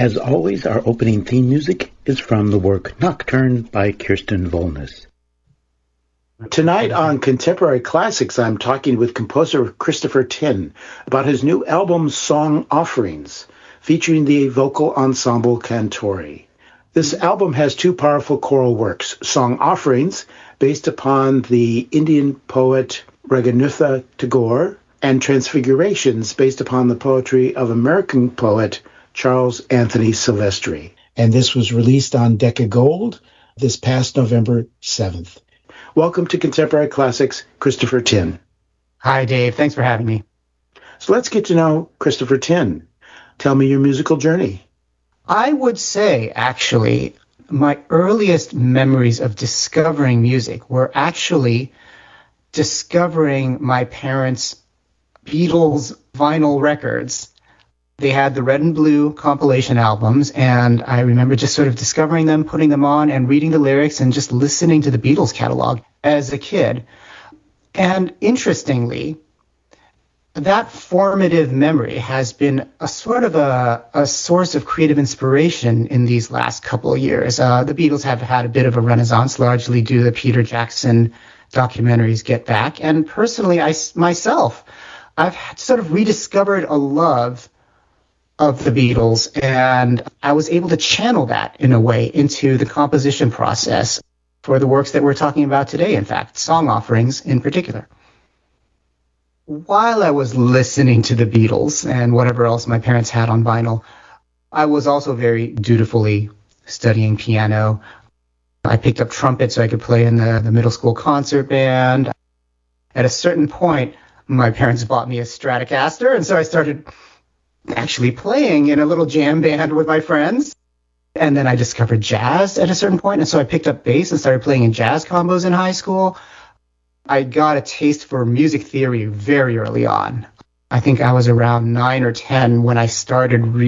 As always, our opening theme music is from the work Nocturne by Kirsten Volness. Tonight on Contemporary Classics, I'm talking with composer Christopher Tin about his new album Song Offerings, featuring the vocal ensemble Cantori. This album has two powerful choral works, Song Offerings, based upon the Indian poet Rabindranath Tagore, and Transfigurations, based upon the poetry of American poet Charles Anthony Silvestri. And this was released on Decca Gold this past November 7th. Welcome to Contemporary Classics, Christopher Tin. Hi, Dave. Thanks for having me. So let's get to know Christopher Tin. Tell me your musical journey. I would say, actually, my earliest memories of discovering music were actually discovering my parents' Beatles vinyl records. They had the red and blue compilation albums, and I remember just sort of discovering them, putting them on, and reading the lyrics and just listening to the Beatles catalog as a kid. And interestingly, that formative memory has been a sort of a source of creative inspiration in these last couple of years. The Beatles have had a bit of a renaissance, largely due to the Peter Jackson documentaries Get Back. And personally, I've sort of rediscovered a love of the Beatles, and I was able to channel that in a way into the composition process for the works that we're talking about today, in fact, Song Offerings in particular. While I was listening to the Beatles and whatever else my parents had on vinyl, I was also very dutifully studying piano. I picked up trumpet so I could play in the middle school concert band. At a certain point, my parents bought me a Stratocaster, and so I started actually playing in a little jam band with my friends. And then I discovered jazz at a certain point, and so I picked up bass and started playing in jazz combos in high school. I got a taste for music theory very early on. I think I was around 9 or 10 when I started